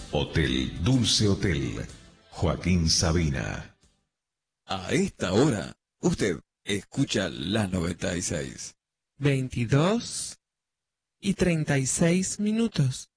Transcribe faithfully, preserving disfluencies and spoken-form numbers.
Hotel Dulce Hotel, Joaquín Sabina. A esta hora, usted escucha la noventa y seis. veintidós y treinta y seis minutos.